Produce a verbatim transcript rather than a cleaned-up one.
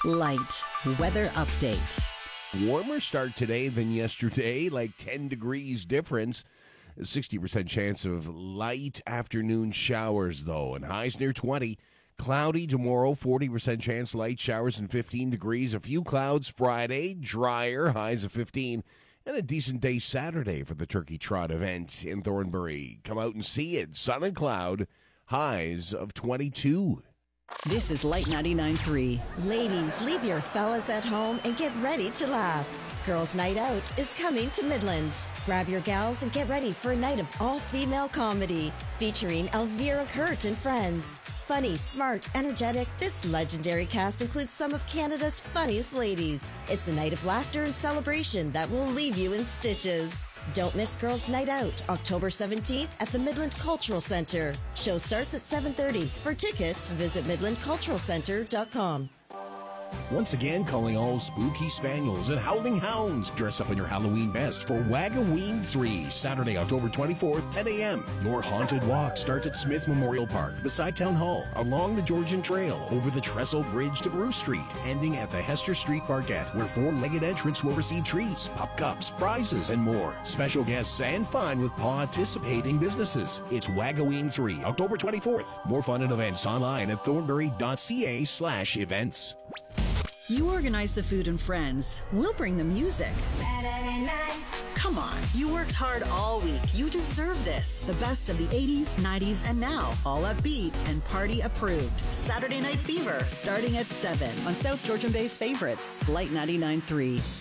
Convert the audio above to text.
Light weather update. Warmer start today than yesterday, like ten degrees difference. A sixty percent chance of light afternoon showers, though, and highs near twenty. Cloudy tomorrow, forty percent chance light showers and fifteen degrees. A few clouds Friday, drier, highs of fifteen. And a decent day Saturday for the Turkey Trot event in Thornbury. Come out and see it. Sun and cloud, highs of twenty-two. This is Light ninety-nine point three. Ladies, leave your fellas at home and get ready to laugh. Girls' Night Out is coming to Midland. Grab your gals and get ready for a night of all-female comedy featuring Elvira Kurt and friends. Funny, smart, energetic, this legendary cast includes some of Canada's funniest ladies. It's a night of laughter and celebration that will leave you in stitches. Don't miss Girls' Night Out, October seventeenth at the Midland Cultural Centre. Show starts at seven thirty. For tickets, visit midland cultural centre dot com. Once again, calling all spooky spaniels and howling hounds. Dress up in your Halloween best for Wagaween three, Saturday, October twenty-fourth, ten a.m. Your haunted walk starts at Smith Memorial Park, beside Town Hall, along the Georgian Trail, over the Trestle Bridge to Bruce Street, ending at the Hester Street Barquette, where four-legged entrants will receive treats, pop cups, prizes, and more. Special guests and fun with participating businesses. It's Wagaween three, October twenty-fourth. More fun and events online at thornbury.ca slash events. You organize the food and friends. We'll bring the music. Saturday night. Come on, you worked hard all week. You deserve this. The best of the eighties, nineties, and now. All upbeat and party approved. Saturday Night Fever, starting at seven on South Georgian Bay's favorites. Light ninety-nine point three.